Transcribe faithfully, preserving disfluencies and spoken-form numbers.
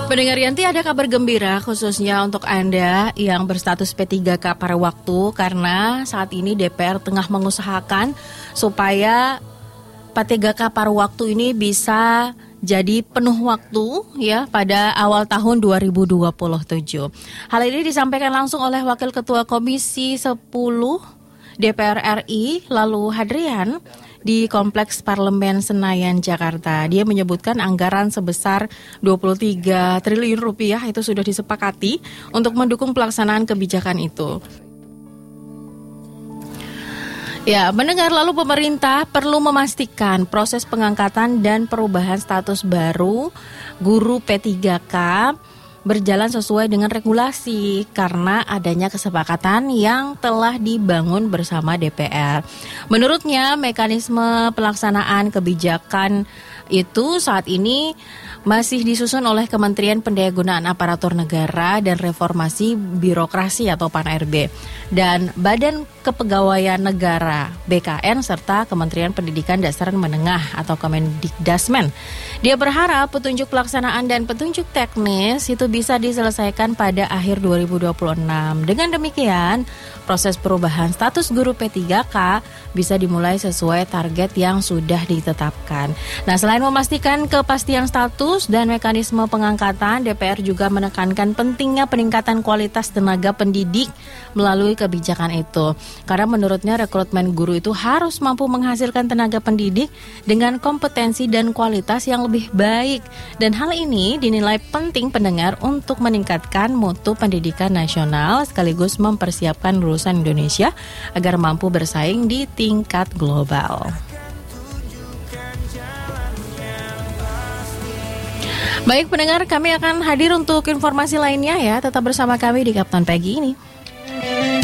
Pendengar Yanti, ada kabar gembira khususnya untuk Anda yang berstatus P tiga K paruh waktu, karena saat ini D P R tengah mengusahakan supaya P tiga K paruh waktu ini bisa jadi penuh waktu ya pada awal tahun dua ribu dua puluh tujuh. Hal ini disampaikan langsung oleh Wakil Ketua Komisi sepuluh D P R R I Lalu Hadrian di Kompleks Parlemen Senayan, Jakarta. Dia menyebutkan anggaran sebesar dua puluh tiga triliun rupiah itu sudah disepakati untuk mendukung pelaksanaan kebijakan itu. Ya, mendengar, lalu pemerintah perlu memastikan proses pengangkatan dan perubahan status baru guru P tiga K berjalan sesuai dengan regulasi karena adanya kesepakatan yang telah dibangun bersama D P R. Menurutnya, mekanisme pelaksanaan kebijakan itu saat ini masih disusun oleh Kementerian Pendayagunaan Aparatur Negara dan Reformasi Birokrasi atau P A N R B dan Badan Kepegawaian Negara B K N serta Kementerian Pendidikan Dasar Menengah atau Kemendikdasmen. Dia berharap petunjuk pelaksanaan dan petunjuk teknis itu bisa diselesaikan pada akhir dua ribu dua puluh enam. Dengan demikian, proses perubahan status guru P tiga K bisa dimulai sesuai target yang sudah ditetapkan. Nah, selain memastikan kepastian status dan mekanisme pengangkatan, D P R juga menekankan pentingnya peningkatan kualitas tenaga pendidik melalui kebijakan itu. Karena menurutnya rekrutmen guru itu harus mampu menghasilkan tenaga pendidik dengan kompetensi dan kualitas yang lebih baik. Dan hal ini dinilai penting pendengar untuk meningkatkan mutu pendidikan nasional sekaligus mempersiapkan lulusan Indonesia agar mampu bersaing di tingkat global. Baik pendengar, kami akan hadir untuk informasi lainnya ya. Tetap bersama kami di Kapten Pagi ini.